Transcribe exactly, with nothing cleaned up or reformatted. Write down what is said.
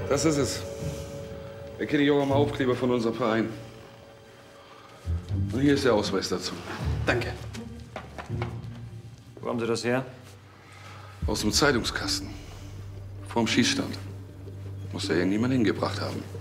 Das ist es. Erkenne ich auch am Aufkleber von unserem Verein. Und hier ist der Ausweis dazu. Danke. Wo haben Sie das her? Aus dem Zeitungskasten. Vorm Schießstand. Muss da irgendjemand hingebracht haben.